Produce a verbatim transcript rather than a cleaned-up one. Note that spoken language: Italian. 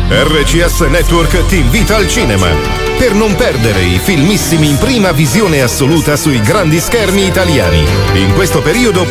R C S Network ti invita al cinema per non perdere i filmissimi in prima visione assoluta sui grandi schermi italiani. In questo periodo